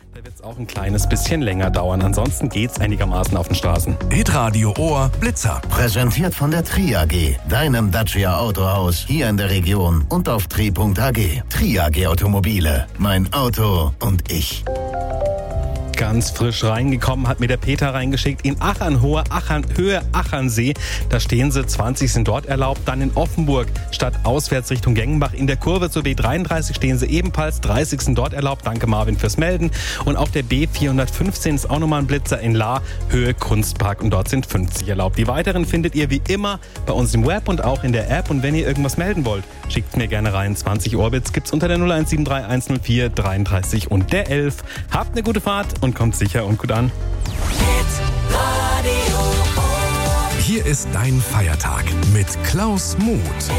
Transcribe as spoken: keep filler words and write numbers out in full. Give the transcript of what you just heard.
Da wird es auch ein kleines bisschen länger dauern. Ansonsten geht's einigermaßen auf den Straßen. Hitradio Ohr Blitzer. Präsentiert von der Tri A G, deinem Dacia Autohaus hier in der Region und auf tri punkt a g. Tri A G Automobile. Mein Auto und ich. Ganz frisch reingekommen hat mir der Peter reingeschickt in Achernhohe, Achern, Höhe Achernsee. Da stehen sie, zwanzig sind dort erlaubt. Dann in Offenburg, statt auswärts Richtung Gengenbach. In der Kurve zur B dreiunddreißig stehen sie ebenfalls, dreißig sind dort erlaubt. Danke Marvin fürs Melden. Und auf der B vierhundertfünfzehn ist auch nochmal ein Blitzer in Lahr, Höhe Kunstpark. Und dort sind fünfzig erlaubt. Die weiteren findet ihr wie immer bei uns im Web und auch in der App. Und wenn ihr irgendwas melden wollt, schickt mir gerne rein. zwanzig Orbits gibt's unter der null eins sieben drei eins null vier dreiunddreißig und der elf. Habt eine gute Fahrt und kommt sicher und gut an. Hier ist dein Feiertag mit Klaus Muth.